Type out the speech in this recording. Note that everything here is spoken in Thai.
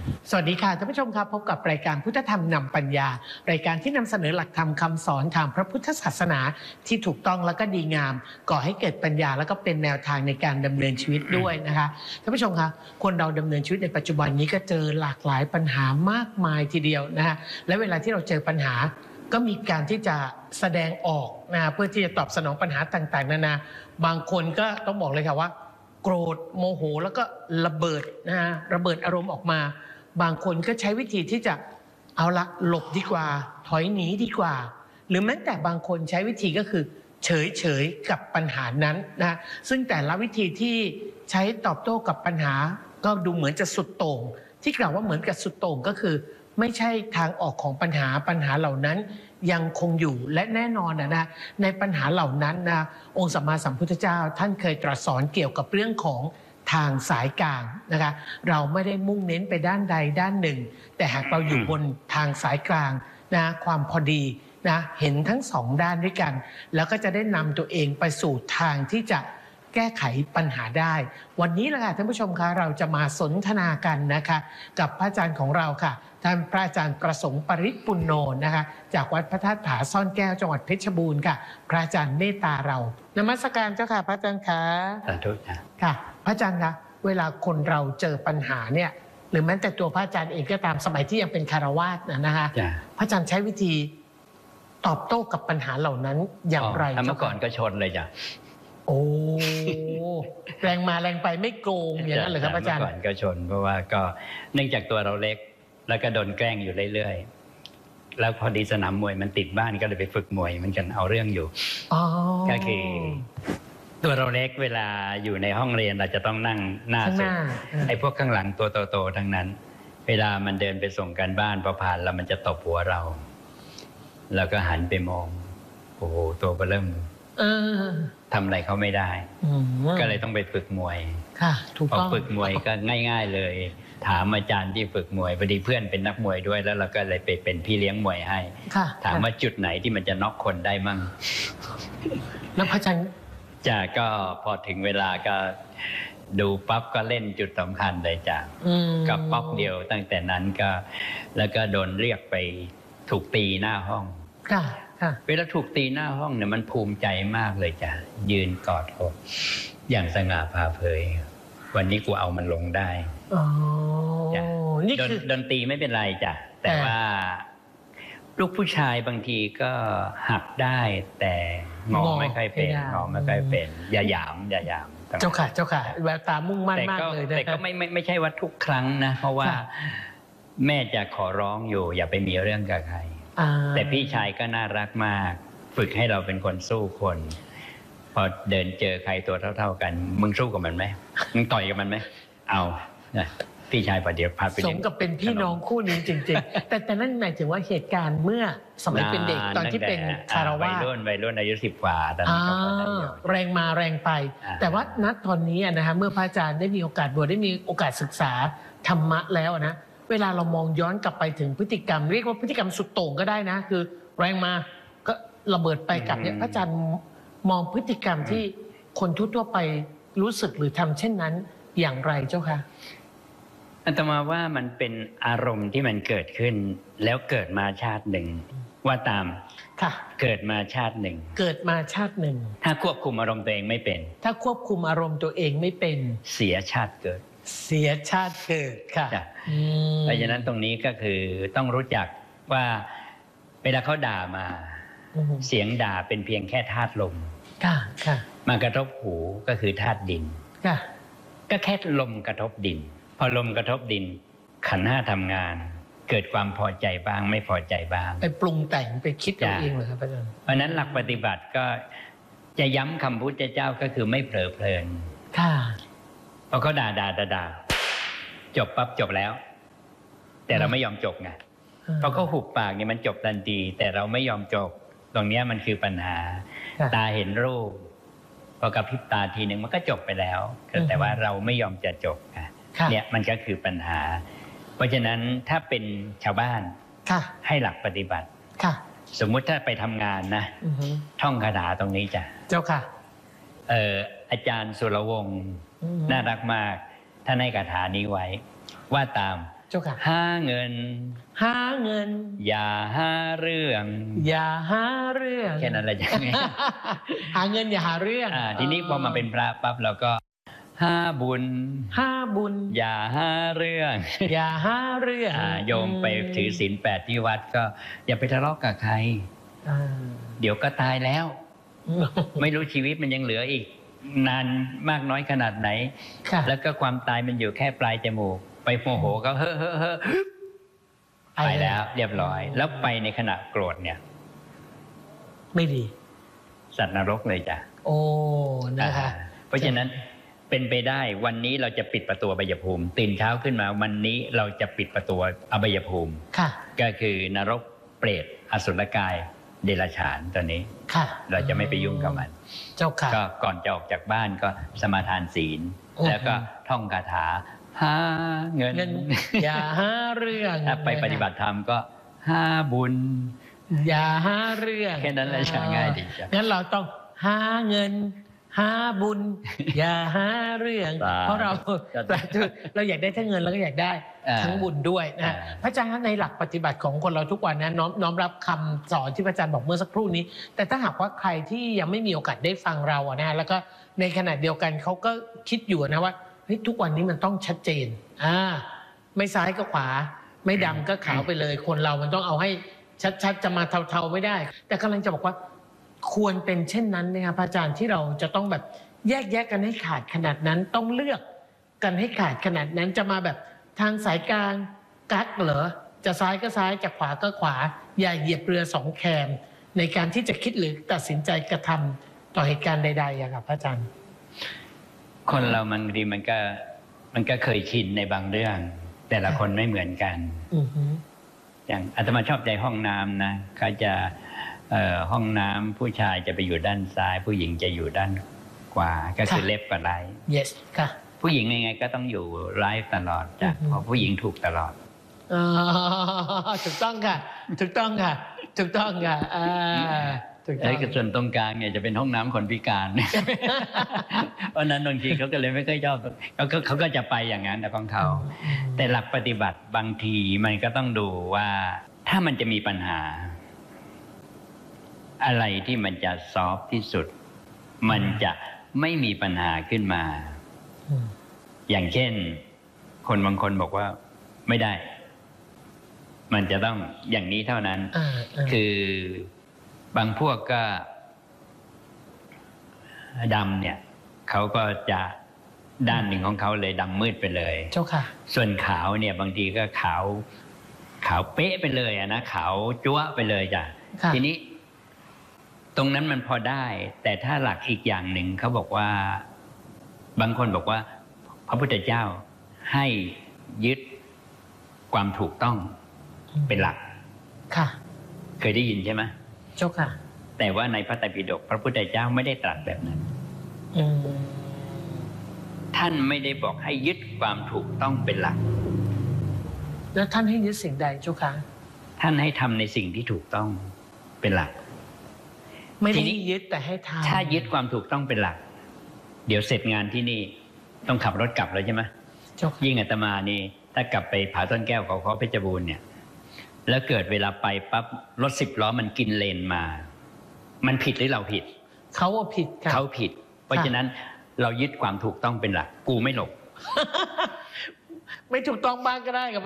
สวัสดีค่ะท่านผู้ชมครับพบกับรายการพุทธธรรมนำปัญญารายการที่นำเสนอหลักธรรมคำสอนทางพระพุทธศาสนาที่ถูกต้องและก็ดีงามก่อให้เกิดปัญญาและก็เป็นแนวทางในการดำเนินชีวิตด้วยนะคะท่านผู้ชมครับคนเราดำเนินชีวิตในปัจจุบันนี้ก็เจอหลากหลายปัญหามากมายทีเดียวนะคะและเวลาที่เราเจอปัญหาก็มีการที่จะแสดงออกนะเพื่อที่จะตอบสนองปัญหาต่างๆนานาบางคนก็ต้องบอกเลยค่ะว่าโกรธโมโหแล้วก็ระเบิดระเบิดอารมณ์ออกมาบางคนก็ใช้วิธีที่จะเอาละหลบดีกว่าถอยหนีดีกว่าหรือแม้แต่บางคนใช้วิธีก็คือเฉยๆกับปัญหานั้นนะซึ่งแต่ละวิธีที่ใช้ตอบโต้กับปัญหาก็ดูเหมือนจะสุดโต่งที่กล่าวว่าเหมือนกับสุดโต่งก็คือไม่ใช่ทางออกของปัญหาเหล่านั้นยังคงอยู่และแน่นอนนะในปัญหาเหล่านั้นนะองค์สัมมาสัมพุทธเจ้าท่านเคยตรัสสอนเกี่ยวกับเรื่องของทางสายกลางนะคะเราไม่ได้มุ่งเน้นไปด้านใดด้านหนึ่งแต่หากเราอยู่บนทางสายกลางนะความพอดีนะเห็นทั้งสองด้านด้วยกันแล้วก็จะได้นำตัวเองไปสู่ทางที่จะแก้ไขปัญหาได้วันนี้แหละค่ะท่านผู้ชมคะเราจะมาสนทนากันนะคะกับพระอาจารย์ของเราค่ะท่านพระอาจารย์ประสงค์ปริปุณโญนะคะจากวัดพระธาตุผาซ่อนแก้วจังหวัดเพชรบูรณ์ค่ะพระอาจารย์เมตตาเรานมัสการเจ้าค่ะพระอาจารย์คะสาธุค่ะพระอาจารย์คะเวลาคนเราเจอปัญหาเนี่ยหรือแม้แต่ตัวพระอาจารย์เองก็ตามสมัยที่ยังเป็นคฤหัสถ์นะคะพระอาจารย์ใช้วิธีตอบโต้กับปัญหาเหล่านั้นอย่างไรเมื่อก่อนก็ชนเลยจ้ะโอ้แรงมาแรงไปไม่โกงอย่างนั้นเหรอครับอาจารย์เมื่อก่อนก็ชนเพราะว่าก็เนื่องจากตัวเราเล็กแล้วก็โดนแกล้งอยู่เรื่อยๆแล้วพอดีสนามมวยมันติดบ้านก็เลยไปฝึกมวยมันกันเอาเรื่องอยู่ก็คือตัวเราเล็กเวลาอยู่ในห้องเรียนเราจะต้องนั่งหน้าสุดไอ้พวกข้างหลังตัวโตๆทั้งนั้นเวลามันเดินไปส่งการบ้านพอผ่านแล้วมันจะตบหัวเราแล้วก็หันไปมองโอ้โหตัวเริ่มทำอะไรเขาไม่ได้ก็เลยต้องไปฝึกมวยค่ะถูกต้องฝึกมวยก็ง่ายๆเลยถามอาจารย์ที่ฝึกมวยพอดีเพื่อนเป็นนักมวยด้วยแล้วเราก็เลยไปเป็นพี่เลี้ยงมวยให้ถามว่าจุดไหนที่มันจะน็อกคนได้มั่งแล้วพระอาจารย์จ้ะก็พอถึงเวลาก็ดูปั๊บก็เล่นจุดสำคัญเลยจ้ะก็ป๊อกเดียวตั้งแต่นั้นก็แล้วก็โดนเรียกไปถูกตีหน้าห้องเวลาถูกตีหน้าห้องเนี่ยมันภูมิใจมากเลยจ้ะยืนกอดอกอย่างสง่าผ่าเผยวันนี้กูเอามันลงได้จ้ะดนตรีไม่เป็นไรจ้ะแต่ว่าลูกผู้ชายบางทีก็หักได้แต่งอไม่ค่อยเป็นงอไม่ค่อยเป็นอย่าหยามเจ้าค่ะแววตามุ่งมั่นมากเลยแต่ก็ไม่ใช่ว่าทุกครั้งนะเพราะว่าแม่จะขอร้องอยู่อย่าไปมีเรื่องกับใครแต่พี่ชายก็น่ารักมากฝึกให้เราเป็นคนสู้คนพอเดินเจอใครตัวเท่าๆกันมึงสู้กับมันไหมมึงต่อยกับมันไหมเอาพี่ชายพอเดี๋ยวพาไปสมกับเป็นพี่น้องคู่นี้จริงๆแต่นั่นหมายถึงว่าเหตุการณ์เมื่อสมัยเป็นเด็กตอนที่เป็นคารวะวัยรุ่นอายุ10 กว่าตอนนี้ก็แรงมาแรงไปแต่ว่าณตอนนี้นะฮะเมื่อพระอาจารย์ได้มีโอกาสบวชได้มีโอกาสศึกษาธรรมะแล้วนะเวลาเรามองย้อนกลับไปถึงพฤติกรรมเรียกว่าพฤติกรรมสุดโต่งก็ได้นะคือแรงมาก็ระเบิดไปกลับเนี่ยพระอาจารย์มองพฤติกรรมที่คนทั่วไปรู้สึกหรือทำเช่นนั้นอย่างไรเจ้าคะอาตมาว่ามันเป็นอารมณ์ที่มันเกิดขึ้นแล้วเกิดมาชาติหนึ่งว่าตามค่ะเกิดมาชาติหนึ่งถ้าควบคุมอารมณ์ตัวเองไม่เป็นเสียชาติเกิดค่ะเพราะฉะนั้นตรงนี้ก็คือต้องรู้จักว่าเวลาเขาด่ามาเสียงด่าเป็นเพียงแค่ธาตุลมมากระทบหูก็คือธาตุดินก็แค่ลมกระทบดินพอลมกระทบดินขันธ์ห้าทำงานเกิดความพอใจบ้างไม่พอใจบ้างไปปรุงแต่งไปคิดเอาเองเหรอครับอาจารย์เพราะนั้นหลักปฏิบัติก็จะย้ำคำพุทธเจ้าก็คือไม่เผลอเพลินพอเขาด่าจบปั๊บจบแล้วแต่เราไม่ยอมจบไงเพราะเขาหุบปากเนี่ยมันจบทันทีแต่เราไม่ยอมจบตรงนี้มันคือปัญหาตาเห็นรูปพอกระพริบตาทีหนึ่งมันก็จบไปแล้วแต่ว่าเราไม่ยอมจะจบเนี่ยมันก็คือปัญหาเพราะฉะนั้นถ้าเป็นชาวบ้านให้หลักปฏิบัติสมมุติถ้าไปทำงานนะท่องคาถาตรงนี้จ้ะเจ้าค่ะอาจารย์สุรวงศ์น่ารักมากท่านให้คาถานี้ไว้ว่าตามเจ้าค่ะหาเงินหาเงินอย่าหาเรื่องอย่าหาเรื่องแค่นั้นแหละยังไงหาเงินอย่าหาเรื่องทีนี้พอมาเป็นพระปั๊บเราก็หาบุญหาบุญอย่าหาเรื่องอย่าหาเรื่องโยมไปถือศีล 8ที่วัดก็อย่าไปทะเลาะกับใครอ่าเดี๋ยวก็ตายแล้ว ไม่รู้ชีวิตมันยังเหลืออีก นานมากน้อยขนาดไหนค่ะแล้วก็ความตายมันอยู่แค่ปลายจมูก ไปโมโหก็เฮ้อเฮ้อเฮ้อไปแล้วเรียบร้อย แล้วไปในขณะโกรธเนี่ยไม่ดีสัตว์นรกเลยจ้ะโอ้นะคะเพราะฉะนั้นเป็นไปได้วันนี้เราจะปิดประตูอบายภูมิตื่นเช้าขึ้นมาวันนี้เราจะปิดประตูอบายภูมิค่ะก็คือนรกเปรตอสุรกายเดรัจฉานตัวนี้ค่ะเราจะไม่ไปยุ่งกับมันเจ้าค่ะก็ก่อนจะออกจากบ้านก็สมาทานศีลอือฮึแล้วก็ท่องคาถาหาเงินเงินอย่าหาเรื่องถ้าไปปฏิบัติธรรมก็หาบุญอย่าหาเรื่องแค่นั้นแหละจะง่ายดีจ้ะงั้นเราต้องหาเงิน หาบุญ อย่าหาเรื่องสาธุเพราะเราเราอยากได้ทั้งเงินแล้วก็อยากได้อ่าทั้งบุญด้วยนะอ่าพระอาจารย์ในหลักปฏิบัติของคนเราทุกวันนะน้อมรับคำสอนที่พระอาจารย์บอกเมื่อสักครู่นี้ แต่ถ้าหากว่าใครที่ยังไม่มีโอกาสได้ฟังเราอะนะแล้วก็ในขณะเดียวกันเขาก็คิดอยู่นะว่าเฮ้ยทุกวันนี้มันต้องชัดเจนไม่ซ้ายก็ขวา ไม่ดำก็ขาวไปเลย คนเรามันต้องเอาให้ชัดๆจะมาเทาๆไม่ได้ แต่กำลังจะบอกว่าควรเป็นเช่นนั้นนะครับพระอาจารย์ที่เราจะต้องแบบแยกแยะกันให้ขาดขนาดนั้นต้องเลือกกันให้ขาดขนาดนั้นจะมาแบบทางสายกลางกักเหรอจะซ้ายก็ซ้ายจะขวาก็ขวา อย่าเหยียบเรือสองแคมในการที่จะคิดหรือตัดสินใจกระทำต่อเหตุการณ์ใดๆอะครับพระอาจารย์คนเราบางทีมันก็เคยชินในบางเรื่อง แต่ละคนไม่เหมือนกันอือฮึอย่างอาตมาชอบใจห้องน้ำนะเขาจะห้องน้ำผู้ชายจะไปอยู่ด้านซ้าย ผู้หญิงจะอยู่ด้านขวาก็คือเล็บกับไร้ yes ค่ะผู้หญิงยังไงก็ต้องอยู่ไร้ตลอดจ้ะอือฮึเพราะผู้หญิงถูกตลอดอ๋อถูกต้องค่ะถูกต้องค่ะถูกต้องค่ะถูกต้ไอ้องส่วนตรงกลางเนี่ยจะเป็นห้องน้ำคนพิการ เพราะนั้นบางทีเขาก็เลยไม่ค่อยชอบเขาก็จะไปอย่างนั้นแต่ของเขา แต่หลักปฏิบัติบางทีมันก็ต้องดูว่าถ้ามันจะมีปัญหา อะไรที่มันจะซอฟที่สุด มันจะไม่มีปัญหาขึ้นมาอืมอย่างเช่น คนบางคนบอกว่าไม่ได้ มันจะต้องอย่างนี้เท่านั้น คือบางพวกก็ดำเนี่ยเขาก็จะด้านหนึ่งของเขาเลยดำมืดไปเลยเจ้าค่ะส่วนขาวเนี่ยบางทีก็ขาวเป๊ะไปเลยอะนะขาวจั๊วะไปเลยจ้ะค่ะทีนี้ ตรงนั้นมันพอได้ แต่ถ้าหลักอีกอย่างหนึ่งเขาบอกว่า บางคนบอกว่า พระพุทธเจ้าให้ยึดความถูกต้องเป็นหลักค่ะเคยได้ยินใช่ไหมเจ้าค่ะแต่ว่าในพระไตรปิฎกพระพุทธเจ้าไม่ได้ตรัสแบบนั้นอืมท่านไม่ได้บอกให้ยึดความถูกต้องเป็นหลักแล้วท่านให้ยึดสิ่งใดเจ้าค่ะท่านให้ทำในสิ่งที่ถูกต้องเป็นหลักไม่ทีได้นี้ยึดแต่ให้ทำถ้ายึดความถูกต้องเป็นหลัก เดี๋ยวเสร็จงานที่นี่ ต้องขับรถกลับแล้วใช่ไหมเจ้าค่ะยิ่งอาตมานี่ถ้ากลับไปผาต้นแก้วเขาเพชรบูรณ์เนี่ย แล้วเกิดเวลาไปปั๊บรถ10 ล้อมันกินเลนมา มันผิดหรือเราผิดเขาว่าผิดค่ะเขาผิด เพราะฉะนั้นเรายึดความถูกต้องเป็นหลัก กูไม่หลบไม่ถูกต้องบ้างก็ได้กับ